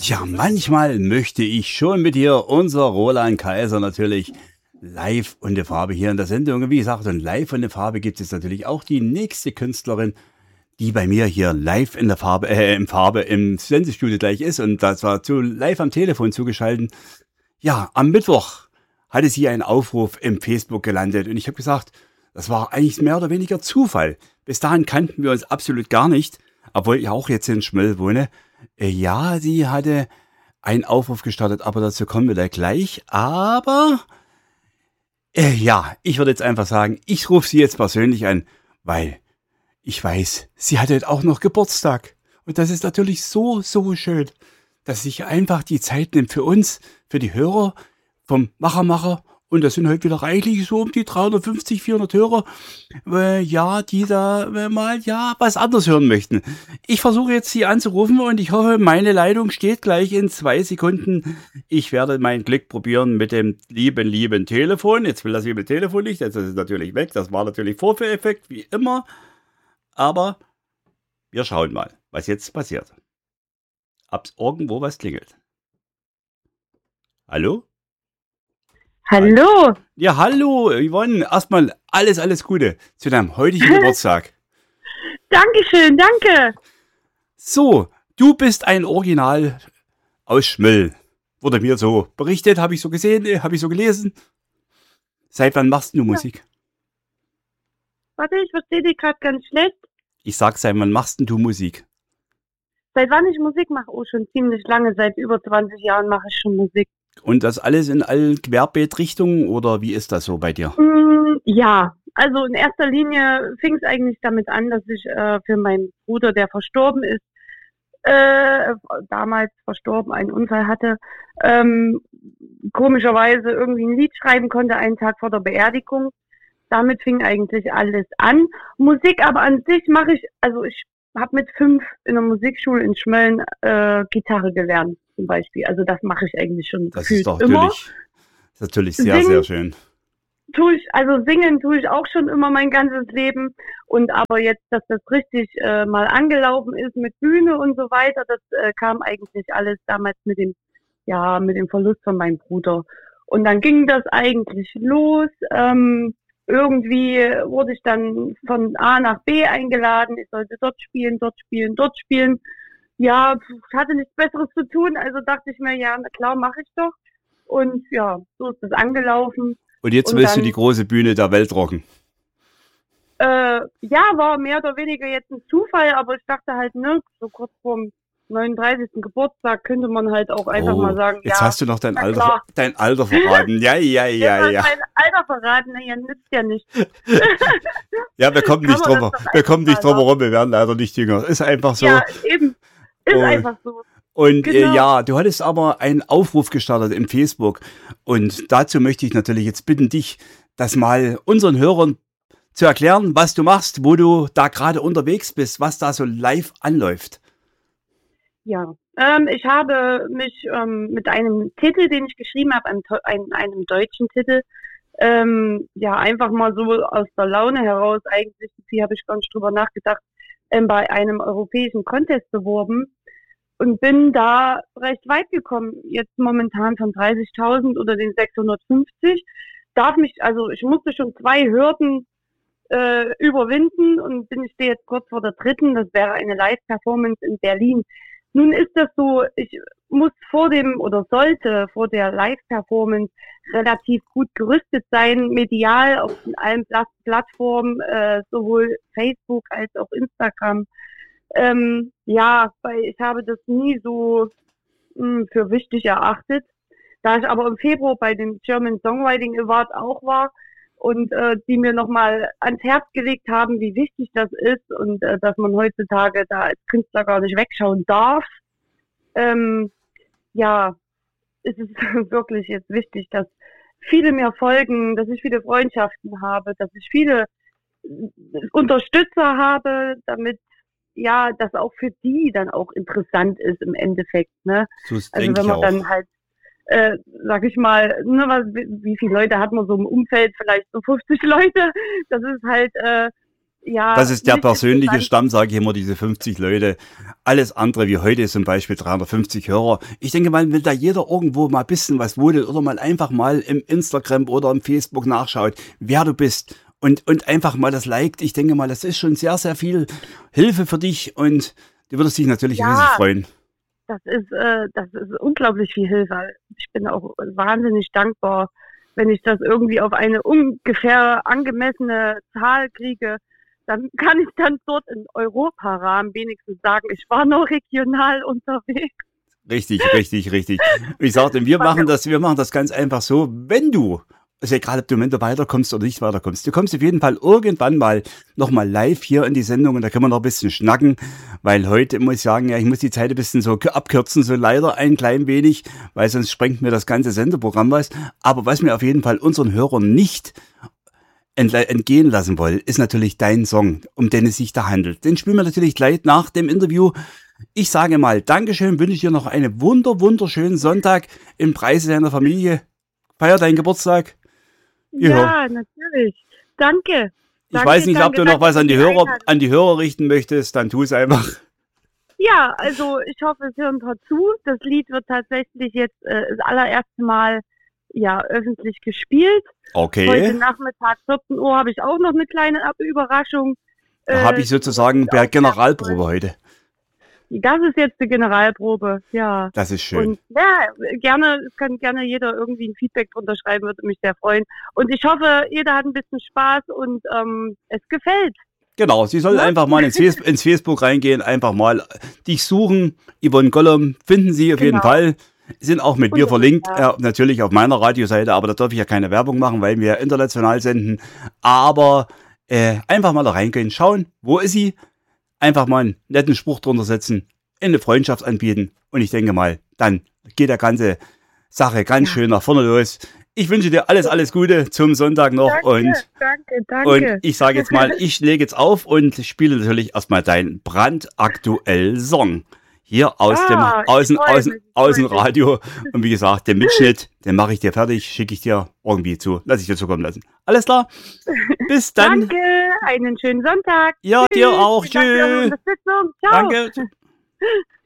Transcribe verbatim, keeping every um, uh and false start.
Ja, manchmal möchte ich schon mit dir, unser Roland Kaiser natürlich, live und eine Farbe hier in der Sendung. Wie gesagt, und live und eine Farbe gibt es natürlich auch die nächste Künstlerin, die bei mir hier live in der Farbe, äh, im Farbe im Sendestudio gleich ist und das war zu live am Telefon zugeschaltet. Ja, am Mittwoch hatte sie einen Aufruf im Facebook gelandet und ich habe gesagt, das war eigentlich mehr oder weniger Zufall. Bis dahin kannten wir uns absolut gar nicht, obwohl ich auch jetzt in Schmöll wohne. Äh, ja, sie hatte einen Aufruf gestartet, aber dazu kommen wir da gleich. Aber äh, ja, ich würde jetzt einfach sagen, ich rufe sie jetzt persönlich an, weil ich weiß, sie hat heute auch noch Geburtstag. Und das ist natürlich so, so schön, dass sie sich einfach die Zeit nimmt für uns, für die Hörer vom Machermacher. Und das sind heute wieder reichlich so um die dreihundertfünfzig, vierhundert Hörer, äh, ja, die da äh, mal, ja, was anderes hören möchten. Ich versuche jetzt sie anzurufen und ich hoffe, meine Leitung steht gleich in zwei Sekunden. Ich werde mein Glück probieren mit dem lieben, lieben Telefon. Jetzt will das liebe Telefon nicht, jetzt ist es natürlich weg. Das war natürlich Vorführeffekt, wie immer. Aber wir schauen mal, was jetzt passiert. Ob irgendwo was klingelt. Hallo? Hallo. Ja, hallo, Yvonne. Erstmal alles, alles Gute zu deinem heutigen Geburtstag. Dankeschön, danke. So, du bist ein Original aus Schmöll. Wurde mir so berichtet, habe ich so gesehen, habe ich so gelesen. Seit wann machst du Musik? Warte, ich verstehe dich gerade ganz schlecht. Ich sag, seit wann machst du Musik? Seit wann ich Musik mache? Oh, schon ziemlich lange. Seit über zwanzig Jahren mache ich schon Musik. Und das alles in allen Querbeetrichtungen oder wie ist das so bei dir? Mm, ja, also in erster Linie fing es eigentlich damit an, dass ich äh, für meinen Bruder, der verstorben ist, äh, damals verstorben, einen Unfall hatte, ähm, komischerweise irgendwie ein Lied schreiben konnte, einen Tag vor der Beerdigung. Damit fing eigentlich alles an. Musik aber an sich mache ich, also ich habe mit fünf in der Musikschule in Schmölln äh, Gitarre gelernt zum Beispiel. Also das mache ich eigentlich schon Das ist doch immer. natürlich, das ist natürlich sehr, Singen sehr schön. Tue ich, also singen tue ich auch schon immer mein ganzes Leben. Und aber jetzt, dass das richtig äh, mal angelaufen ist mit Bühne und so weiter, das äh, kam eigentlich alles damals mit dem, ja, mit dem Verlust von meinem Bruder. Und dann ging das eigentlich los. Ähm, Irgendwie wurde ich dann von A nach B eingeladen. Ich sollte dort spielen, dort spielen, dort spielen. Ja, ich hatte nichts Besseres zu tun, also dachte ich mir, ja, na klar, mache ich doch. Und ja, so ist das angelaufen. Und jetzt Und willst dann, du die große Bühne der Welt rocken. Äh, ja, war mehr oder weniger jetzt ein Zufall, aber ich dachte halt, ne, so kurz vorm neununddreißigsten Geburtstag könnte man halt auch einfach Oh, mal sagen, jetzt ja, hast du noch dein na Alter, klar. dein Alter verraten. Ja, ja, Jetzt ja, hast ja. mein Alter verraten, na ja, nützt ja nicht. Ja, wir kommen Kann nicht man drüber, das doch wir kommen einfach nicht mal drüber rum, wir werden leider nicht jünger. Ist einfach so. Ja, eben. Ist Und- einfach so. Und äh, Genau. ja, du hattest aber einen Aufruf gestartet im Facebook. Und dazu möchte ich natürlich jetzt bitten, dich das mal unseren Hörern zu erklären, was du machst, wo du da gerade unterwegs bist, was da so live anläuft. Ja, ähm, ich habe mich ähm, mit einem Titel, den ich geschrieben habe, einem, to- einem, einem deutschen Titel, ähm, ja, einfach mal so aus der Laune heraus, eigentlich, viel habe ich gar nicht drüber nachgedacht, ähm, bei einem europäischen Contest beworben und bin da recht weit gekommen. Jetzt momentan von dreißigtausend oder den sechshundertfünfzig. Darf mich, also ich musste schon zwei Hürden äh, überwinden und bin ich stehe jetzt kurz vor der dritten. Das wäre eine Live-Performance in Berlin. Nun ist das so, ich muss vor dem oder sollte vor der Live-Performance relativ gut gerüstet sein, medial auf allen Pla- Plattformen, äh, sowohl Facebook als auch Instagram. Ähm, ja, weil ich habe das nie so mh, für wichtig erachtet. Da ich aber im Februar bei dem German Songwriting Award auch war und äh, die mir nochmal ans Herz gelegt haben, wie wichtig das ist und äh, dass man heutzutage da als Künstler gar nicht wegschauen darf, ähm, ja, ist es wirklich jetzt wichtig, dass viele mir folgen, dass ich viele Freundschaften habe, dass ich viele Unterstützer habe, damit ja, das auch für die dann auch interessant ist im Endeffekt, ne? So Also denke wenn ich man auch. dann halt, äh, sag ich mal, ne, was, wie wie viele Leute hat man so im Umfeld? Vielleicht so fünfzig Leute. Das ist halt, äh, ja. Das ist der nicht persönliche interessant. Stamm, sage ich immer, diese fünfzig Leute. Alles andere wie heute ist zum Beispiel dreihundertfünfzig Hörer. Ich denke mal, wenn da jeder irgendwo mal ein bisschen was wodelt oder mal einfach mal im Instagram oder im Facebook nachschaut, wer du bist und, und einfach mal das liked, ich denke mal, das ist schon sehr, sehr viel Hilfe für dich und du würdest dich natürlich Ja. riesig freuen. Das ist, äh, das ist unglaublich viel Hilfe. Ich bin auch wahnsinnig dankbar, wenn ich das irgendwie auf eine ungefähr angemessene Zahl kriege. Dann kann ich dann dort im Europarahmen wenigstens sagen, ich war noch regional unterwegs. Richtig, richtig, richtig. Ich sagte, wir machen das, wir machen das ganz einfach so, wenn du, also egal ob du im Moment weiterkommst oder nicht weiterkommst, du kommst auf jeden Fall irgendwann mal nochmal live hier in die Sendung und da können wir noch ein bisschen schnacken, weil heute muss ich sagen, ja, ich muss die Zeit ein bisschen so abkürzen, so leider ein klein wenig, weil sonst sprengt mir das ganze Sendeprogramm was. Aber was mir auf jeden Fall unseren Hörern nicht entgehen lassen wollen, ist natürlich dein Song, um den es sich da handelt. Den spielen wir natürlich gleich nach dem Interview. Ich sage mal Dankeschön, wünsche dir noch einen wunder, wunderschönen Sonntag im Preise deiner Familie. Feier deinen Geburtstag. Ja, Ja. natürlich. Danke. Ich Danke, weiß nicht, ob danke, du noch danke was an für die die Hörer, Einladung. an die Hörer richten möchtest, dann tu es einfach. Ja, also ich hoffe, es hören ein paar zu. Das Lied wird tatsächlich jetzt äh, das allererste Mal ja öffentlich gespielt. Heute Okay. Nachmittag, vierzehn Uhr, habe ich auch noch eine kleine Ab- Überraschung. Da habe ich sozusagen die per auch Generalprobe heute. Das ist jetzt die Generalprobe, ja. Das ist schön. Und ja, gerne, es kann gerne jeder irgendwie ein Feedback drunter schreiben, würde mich sehr freuen. Und ich hoffe, jeder hat ein bisschen Spaß und ähm, es gefällt. Genau, sie soll Ja. einfach mal ins, Face- ins Facebook reingehen, einfach mal dich suchen. Yvonne Gollum finden sie auf jeden Genau. Fall. Sind auch mit Und mir das- verlinkt, ja. äh, natürlich auf meiner Radioseite, aber da darf ich ja keine Werbung machen, weil wir international senden. Aber äh, einfach mal da reingehen, schauen, wo ist sie? Einfach mal einen netten Spruch drunter setzen, eine Freundschaft anbieten und ich denke mal, dann geht der ganze Sache ganz Ja. schön nach vorne los. Ich wünsche dir alles, alles Gute zum Sonntag noch Danke, und danke, danke. und ich sage jetzt mal, ich lege jetzt auf und spiele natürlich erstmal deinen brandaktuellen Song. Hier aus Ah, dem ich Außen, freu Außen, mich, ich freu Außenradio. Und wie gesagt, den Mitschnitt, den mache ich dir fertig, schicke ich dir irgendwie zu. Lass ich dir zukommen lassen. Alles klar? Bis dann. Danke, einen schönen Sonntag. Ja, dir auch. Danke für eure Tschüss. Unterstützung. Ciao. Danke.